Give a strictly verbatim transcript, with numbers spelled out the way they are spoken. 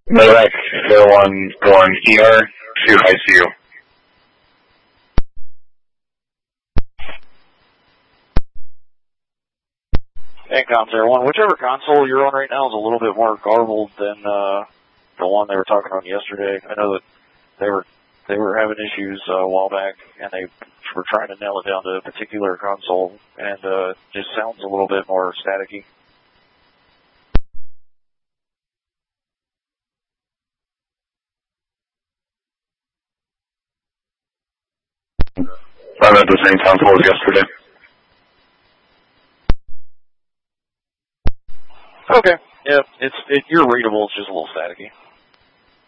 Medevac zero one going E R to I C U. And Comms zero one, whichever console you're on right now is a little bit more garbled than uh, the one they were talking on yesterday. I know that they were they were having issues uh, a while back, and they were trying to nail it down to a particular console, and uh, just sounds a little bit more staticky. I'm at the same console as yesterday. Okay. Yeah, it's it, you're readable. It's just a little staticky.